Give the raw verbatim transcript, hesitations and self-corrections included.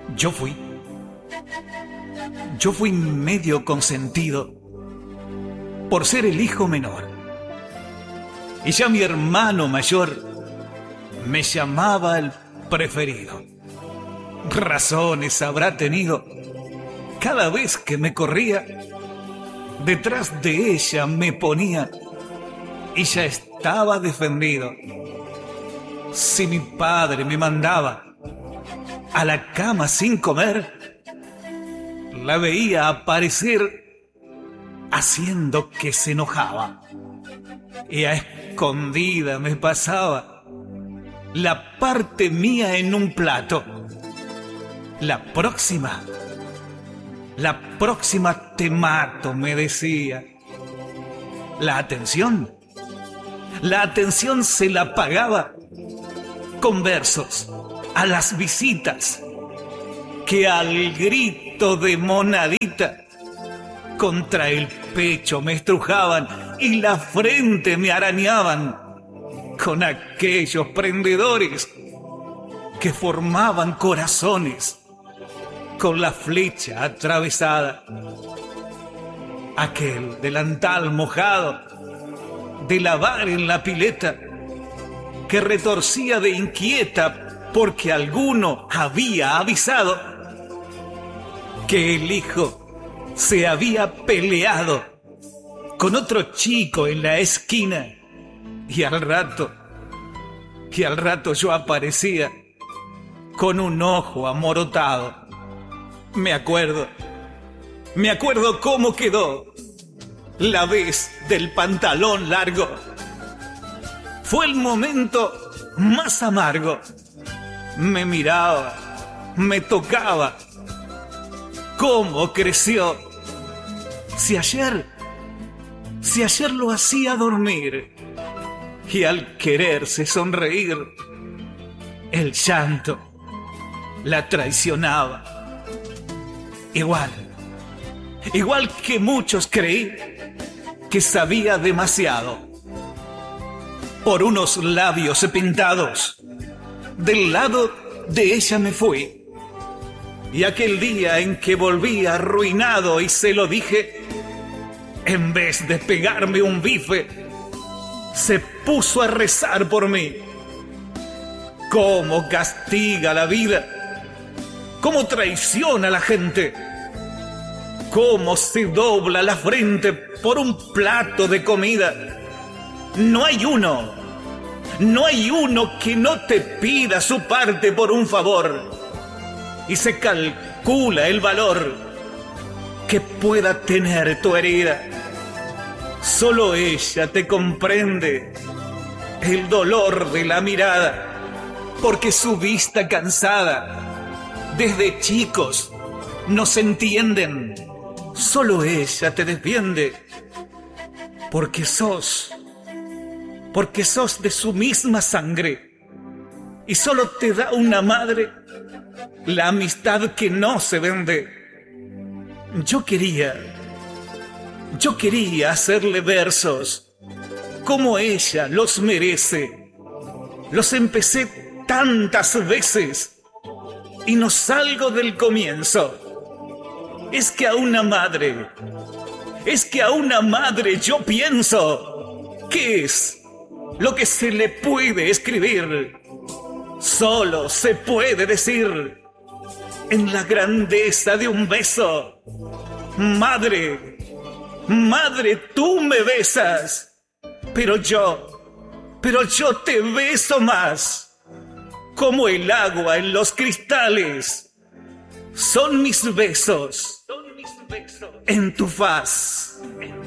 Yo fui, yo fui medio consentido por ser el hijo menor. Y ya mi hermano mayor me llamaba el preferido. Razones habrá tenido. Cada vez que me corría, detrás de ella me ponía y ya estaba defendido. Si mi padre me mandaba a la cama sin comer, la veía aparecer haciendo que se enojaba. Y a escondida me pasaba la parte mía en un plato. La próxima, la próxima te mato, me decía. La atención, la atención se la pagaba con versos a las visitas que al grito de monadita contra el pecho me estrujaban y la frente me arañaban con aquellos prendedores que formaban corazones con la flecha atravesada. Aquel delantal mojado de lavar en la pileta que retorcía de inquieta porque alguno había avisado que el hijo se había peleado con otro chico en la esquina y al rato, y al rato yo aparecía con un ojo amorotado. Me acuerdo, me acuerdo cómo quedó la vez del pantalón largo. Fue el momento más amargo. Me miraba, me tocaba. ¿Cómo creció? Si ayer, si ayer lo hacía dormir y al quererse sonreír, el llanto la traicionaba. Igual, igual que muchos creí que sabía demasiado. Por unos labios pintados, del lado de ella me fui. Y aquel día en que volví arruinado y se lo dije, en vez de pegarme un bife, se puso a rezar por mí. ¿Cómo castiga la vida? ¿Cómo traiciona a la gente? ¿Cómo se dobla la frente por un plato de comida? No hay uno, no hay uno que no te pida su parte por un favor. Y se calcula el valor que pueda tener tu herida. Solo ella te comprende el dolor de la mirada, porque su vista cansada, desde chicos, nos entienden. Solo ella te defiende, porque sos, porque sos de su misma sangre, y solo te da una madre la amistad que no se vende. Yo quería, yo quería hacerle versos como ella los merece. Los empecé tantas veces y no salgo del comienzo. Es que a una madre, es que a una madre yo pienso, ¿qué es lo que se le puede escribir? Solo se puede decir en la grandeza de un beso. Madre, madre, tú me besas, pero yo, pero yo te beso más. Como el agua en los cristales, son mis besos en tu faz.